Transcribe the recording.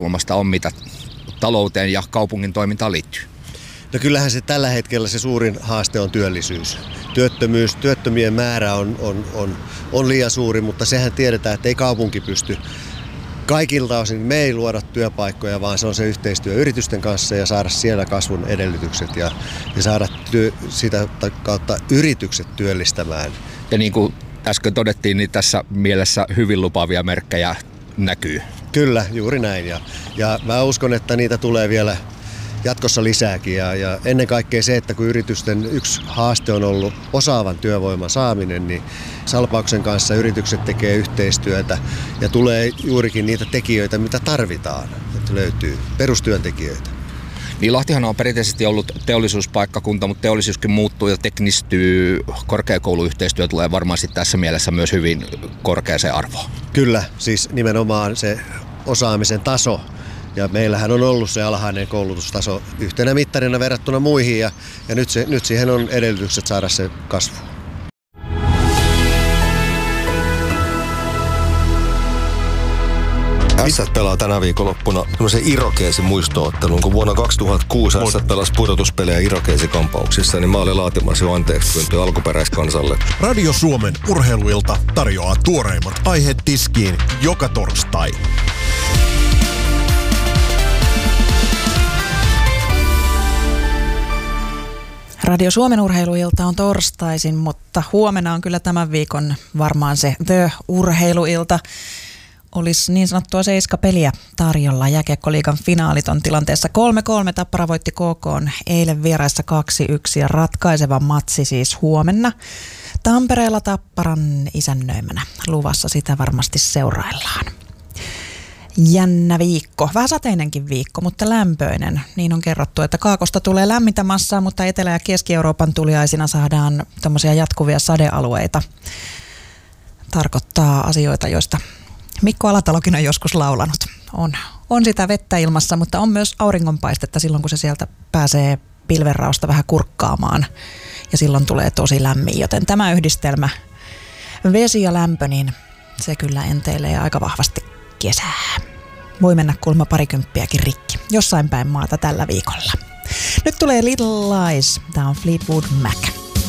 kulmasta on, mitä talouteen ja kaupungin toimintaan liittyy? No kyllähän se tällä hetkellä se suurin haaste on työllisyys. Työttömien määrä on liian suuri, mutta sehän tiedetään, että ei kaupunki pysty kaikilta osin. Me ei luoda työpaikkoja, vaan se on se yhteistyö yritysten kanssa ja saada siellä kasvun edellytykset ja saada sitä kautta yritykset työllistämään. Ja niin kuin äsken todettiin, niin tässä mielessä hyvin lupaavia merkkejä näkyy. Kyllä, juuri näin. Ja mä uskon, että niitä tulee vielä jatkossa lisääkin. Ja ennen kaikkea se, että kun yritysten yksi haaste on ollut osaavan työvoiman saaminen, niin Salpauksen kanssa yritykset tekee yhteistyötä ja tulee juurikin niitä tekijöitä, mitä tarvitaan, että löytyy perustyöntekijöitä. Niin Lahtihan on perinteisesti ollut teollisuuspaikkakunta, mutta teollisuuskin muuttuu ja teknistyy. Korkeakouluyhteistyö tulee varmaan tässä mielessä myös hyvin korkeaseen arvoon. Kyllä, siis nimenomaan se osaamisen taso. Ja meillähän on ollut se alhainen koulutustaso yhtenä mittarina verrattuna muihin ja nyt siihen on edellytykset saada se kasvu. Ässät pelaa tänä viikonloppuna semmoisen Irokeesin muistoottelun, kun vuonna 2006 Ässät pelasi pudotuspelejä Irokeesi-kampauksissa, niin mä olin laatimassa jo anteeksi pyyntöä alkuperäiskansalle. Radio Suomen urheiluilta tarjoaa tuoreimmat aiheet tiskiin joka torstai. Radio Suomen urheiluilta on torstaisin, mutta huomenna on kyllä tämän viikon varmaan se The-urheiluilta. Olisi niin sanottua 7 peliä tarjolla. Jääkiekkoliigan finaalit on tilanteessa 3-3. Tappara voitti KK:n eilen vieraissa 2-1 ja ratkaiseva matsi siis huomenna. Tampereella Tapparan isännöimänä. Luvassa sitä varmasti seuraillaan. Jännä viikko. Vähän sateinenkin viikko, mutta lämpöinen. Niin on kerrottu, että kaakosta tulee lämmintä massaa, mutta Etelä- ja Keski-Euroopan tuliaisina saadaan tämmöisiä jatkuvia sadealueita. Tarkoittaa asioita, joista Mikko Alatalokin on joskus laulanut. On sitä vettä ilmassa, mutta on myös auringonpaistetta silloin, kun se sieltä pääsee pilvenraosta vähän kurkkaamaan. Ja silloin tulee tosi lämmin, joten tämä yhdistelmä, vesi ja lämpö, niin se kyllä enteilee aika vahvasti kesää. Voi mennä parikymppiäkin rikki jossain päin maata tällä viikolla. Nyt tulee Little Lies. Tämä on Fleetwood Mac.